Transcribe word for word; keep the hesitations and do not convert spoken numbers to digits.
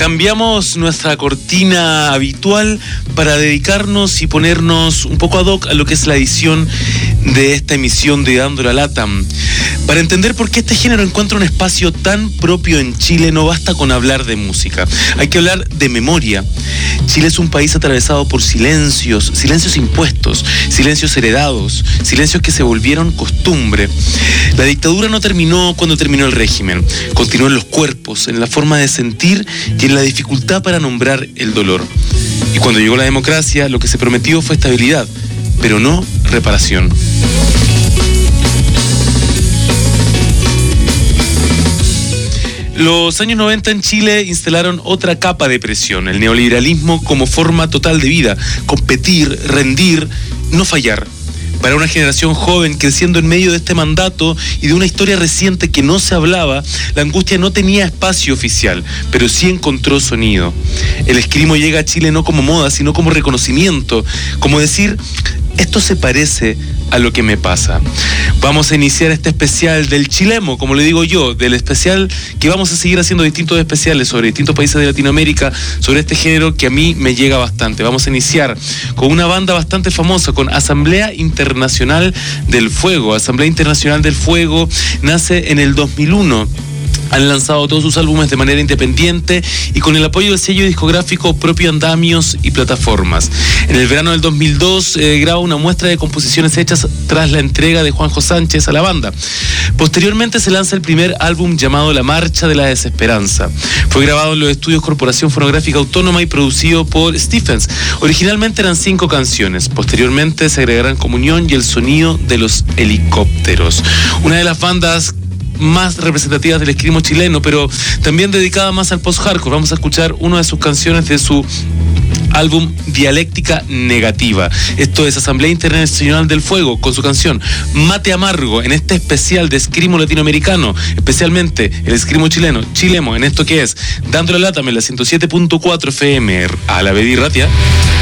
Cambiamos nuestra cortina habitual para dedicarnos y ponernos un poco ad hoc a lo que es la edición de esta emisión de Dando la Lata. Para entender por qué este género encuentra un espacio tan propio en Chile, no basta con hablar de música, hay que hablar de memoria. Chile es un país atravesado por silencios, silencios impuestos, silencios heredados, silencios que se volvieron costumbre. La dictadura no terminó cuando terminó el régimen, continuó en los cuerpos, en la forma de sentir y en la dificultad para nombrar el dolor. Y cuando llegó la democracia, lo que se prometió fue estabilidad, pero no reparación. Los años noventa en Chile instalaron otra capa de presión, el neoliberalismo como forma total de vida, competir, rendir, no fallar. Para una generación joven creciendo en medio de este mandato y de una historia reciente que no se hablaba, la angustia no tenía espacio oficial, pero sí encontró sonido. El escrimo llega a Chile no como moda, sino como reconocimiento, como decir, esto se parece a lo que me pasa. Vamos a iniciar este especial del Chilemo, como le digo yo, del especial que vamos a seguir haciendo distintos especiales sobre distintos países de Latinoamérica, sobre este género que a mí me llega bastante. Vamos a iniciar con una banda bastante famosa, con Asamblea Internacional del Fuego. Asamblea Internacional del Fuego nace en el dos mil uno. Han lanzado todos sus álbumes de manera independiente y con el apoyo del sello discográfico Propio Andamios y Plataformas. En el verano del dos mil dos eh, graba una muestra de composiciones hechas tras la entrega de Juanjo Sánchez a la banda. Posteriormente se lanza el primer álbum llamado La Marcha de la Desesperanza. Fue grabado en los estudios Corporación Fonográfica Autónoma y producido por Stephens. Originalmente eran cinco canciones. Posteriormente se agregarán Comunión y El Sonido de los Helicópteros. Una de las bandas más representativas del escrimo chileno, pero también dedicada más al post-hardcore. Vamos a escuchar una de sus canciones de su álbum Dialéctica Negativa. Esto es Asamblea Internacional del Fuego con su canción Mate Amargo, en este especial de escrimo latinoamericano, especialmente el escrimo chileno, Chilemo, en esto que es Dando la Lata en la ciento siete punto cuatro F M a la Bedi Ratia.